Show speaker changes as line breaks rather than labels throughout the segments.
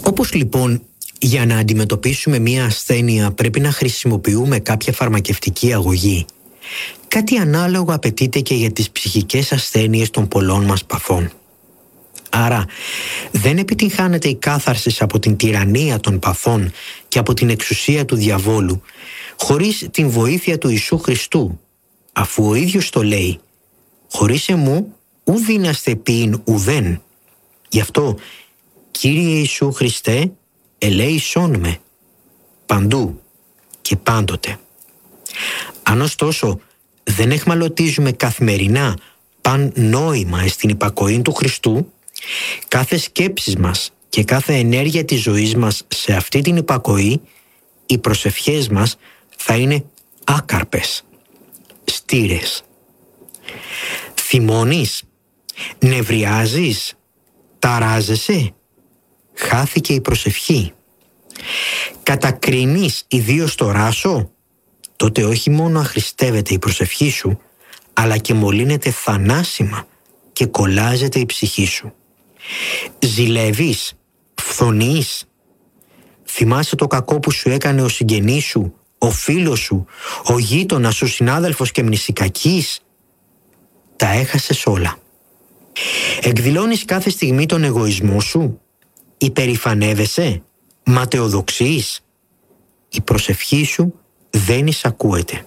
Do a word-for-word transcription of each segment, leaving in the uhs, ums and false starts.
Όπως λοιπόν για να αντιμετωπίσουμε μία ασθένεια πρέπει να χρησιμοποιούμε κάποια φαρμακευτική αγωγή, κάτι ανάλογο απαιτείται και για τις ψυχικές ασθένειες των πολλών μας παθών. Άρα δεν επιτυγχάνεται η κάθαρση από την τυραννία των παθών και από την εξουσία του διαβόλου χωρίς την βοήθεια του Ιησού Χριστού, αφού ο ίδιος το λέει «Χωρίς εμού ου δύναστε ποιήν ουδέν». Γι' αυτό «Κύριε Ιησού Χριστέ, ελέησόν με» παντού και πάντοτε. Αν ωστόσο δεν εχμαλωτίζουμε καθημερινά παν νόημα στην υπακοή του Χριστού, κάθε σκέψης μας και κάθε ενέργεια της ζωής μας σε αυτή την υπακοή, οι προσευχές μας θα είναι άκαρπες, στήρες. Θυμώνεις, νευριάζεις, ταράζεσαι, χάθηκε η προσευχή. Κατακρίνεις ιδίως το ράσο, τότε όχι μόνο αχρηστεύεται η προσευχή σου, αλλά και μολύνεται θανάσιμα και κολλάζεται η ψυχή σου. Ζηλεύεις, φθονείς, θυμάσαι το κακό που σου έκανε ο συγγενής σου, ο φίλος σου, ο γείτονας, ο συνάδελφος και μνησικακής. Τα έχασες όλα. Εκδηλώνεις κάθε στιγμή τον εγωισμό σου, υπερηφανεύεσαι, ματαιοδοξείς. Η προσευχή σου δεν εισακούεται.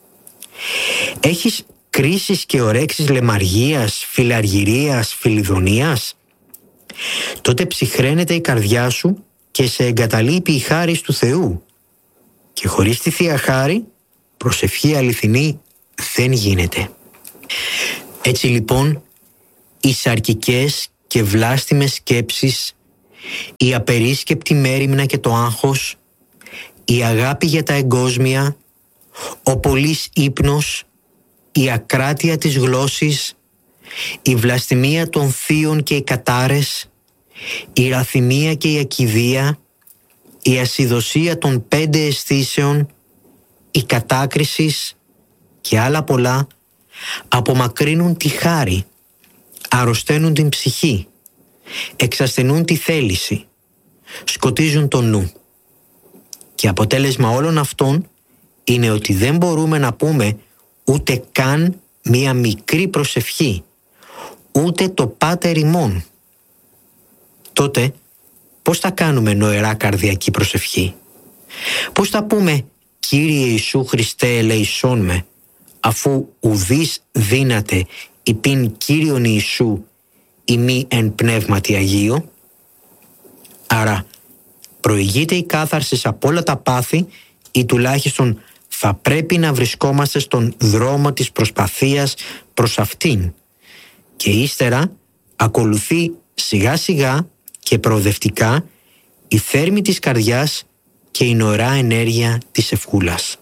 Έχεις κρίσεις και ορέξεις λεμαργίας, φιλαργυρίας, φιλιδονίας. Τότε ψυχραίνεται η καρδιά σου και σε εγκαταλείπει η χάρις του Θεού. Και χωρίς τη Θεία Χάρη, προσευχή αληθινή δεν γίνεται. Έτσι λοιπόν, οι σαρκικές και βλάστημες σκέψεις, η απερίσκεπτη μέριμνα και το άγχος, η αγάπη για τα εγκόσμια, ο πολύς ύπνος, η ακράτεια της γλώσσης, η βλαστημία των θείων και οι κατάρες, η ραθυμία και η ακηδία, η ασυδοσία των πέντε αισθήσεων, η κατάκριση και άλλα πολλά απομακρύνουν τη χάρη, αρρωσταίνουν την ψυχή, εξασθενούν τη θέληση, σκοτίζουν το νου. Και αποτέλεσμα όλων αυτών είναι ότι δεν μπορούμε να πούμε ούτε καν μία μικρή προσευχή, ούτε το Πάτερ ημών. Τότε πώς θα κάνουμε νοερά καρδιακή προσευχή? Πώς θα πούμε «Κύριε Ιησού Χριστέ ελεησόν με», αφού ουδείς δύναται υπήν Κύριον Ιησού ημί εν πνεύματι Αγίο? Άρα προηγείται η κάθαρση από όλα τα πάθη, ή τουλάχιστον θα πρέπει να βρισκόμαστε στον δρόμο της προσπαθίας προς αυτήν, και ύστερα ακολουθεί σιγά σιγά και προοδευτικά η θέρμη της καρδιάς και η νοερά ενέργεια της ευχούλας.